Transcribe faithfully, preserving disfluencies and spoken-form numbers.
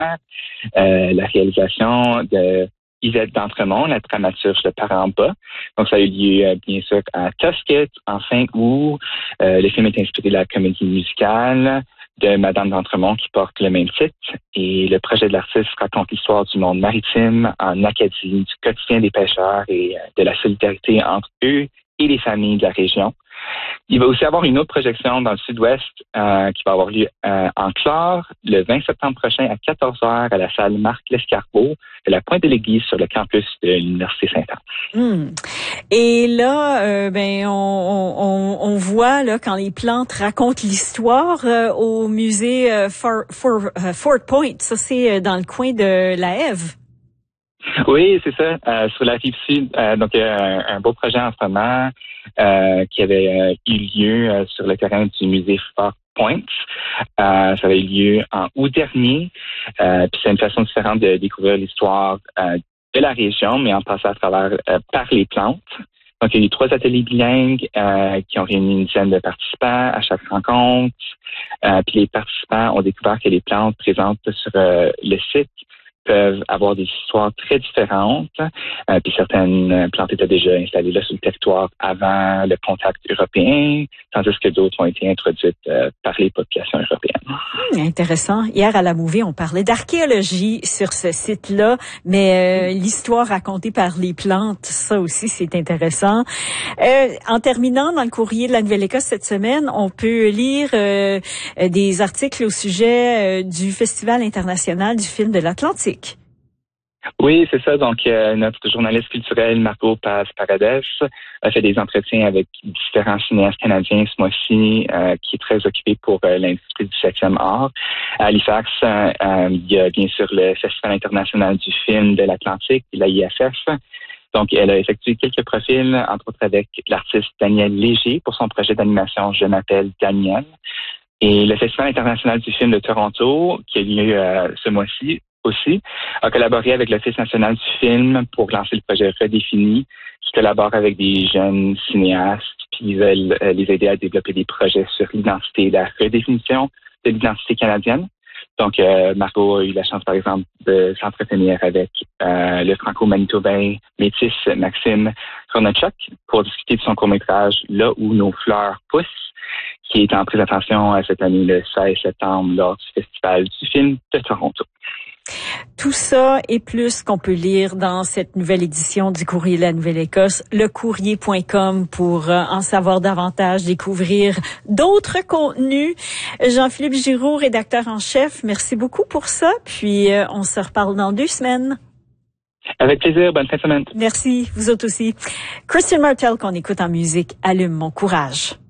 euh, la réalisation de Yvette d'Entremont, la dramaturge de Parents bas. Donc, ça a eu lieu, euh, bien sûr, à Tusket, en cinq août. Euh, le film est inspiré de la comédie musicale de Madame d'Entremont qui porte le même titre. Et le projet de l'artiste raconte l'histoire du monde maritime en Acadie, du quotidien des pêcheurs et euh, de la solidarité entre eux et les familles de la région. Il va aussi avoir une autre projection dans le sud-ouest euh, qui va avoir lieu euh, en Clare le vingt septembre prochain à quatorze heures à la salle Marc Lescarbot de la Pointe de l'Église sur le campus de l'Université Sainte-Anne. Mmh. Et là, euh, ben on, on, on voit là quand les plantes racontent l'histoire euh, au musée euh, Fort, Fort, euh, Fort Point. Ça, c'est dans le coin de la Ève. Oui, c'est ça. Euh, sur la rive sud, euh, donc il y a un, un beau projet en ce moment euh, qui avait euh, eu lieu euh, sur le terrain du musée Fort Point. Euh, ça avait eu lieu en août dernier. Euh, puis c'est une façon différente de découvrir l'histoire euh, de la région, mais en passant à travers euh, par les plantes. Donc, il y a eu trois ateliers bilingues euh, qui ont réuni une dizaine de participants à chaque rencontre. Euh, puis les participants ont découvert que les plantes présentes sur euh, le site peuvent avoir des histoires très différentes. Euh, puis certaines plantes étaient déjà installées là sur le territoire avant le contact européen, tandis que d'autres ont été introduites euh, par les populations européennes. Hum, intéressant. Hier à la Mouvée, on parlait d'archéologie sur ce site-là, mais euh, l'histoire racontée par les plantes, ça aussi, c'est intéressant. Euh, en terminant, dans le courrier de la Nouvelle-Écosse cette semaine, on peut lire euh, des articles au sujet euh, du Festival international du film de l'Atlantique. Oui, c'est ça. Donc, euh, notre journaliste culturel, Margot Paz-Paradès, a fait des entretiens avec différents cinéastes canadiens ce mois-ci, euh, qui est très occupé pour euh, l'industrie du septième art. À Halifax, euh, euh, il y a bien sûr le Festival international du film de l'Atlantique, la I F F. Donc, elle a effectué quelques profils, entre autres avec l'artiste Daniel Léger pour son projet d'animation « Je m'appelle Daniel ». Et le Festival international du film de Toronto, qui a lieu euh, ce mois-ci, aussi, a collaboré avec l'Office national du film pour lancer le projet Redéfini, qui collabore avec des jeunes cinéastes, puis ils veulent euh, les aider à développer des projets sur l'identité et la redéfinition de l'identité canadienne. Donc, euh, Margot a eu la chance, par exemple, de s'entretenir avec euh, le franco-manitobain métis Maxime Kornachuk pour discuter de son court-métrage « Là où nos fleurs poussent », qui est en présentation euh, cette année le seize septembre lors du Festival du film de Toronto. Tout ça et plus qu'on peut lire dans cette nouvelle édition du Courrier de la Nouvelle-Écosse, lecourrier point com pour euh, en savoir davantage, découvrir d'autres contenus. Jean-Philippe Giroux, rédacteur en chef, merci beaucoup pour ça. Puis euh, on se reparle dans deux semaines. Avec plaisir, bonne fin de semaine. Merci, vous autres aussi. Christian Martel qu'on écoute en musique, Allume mon courage.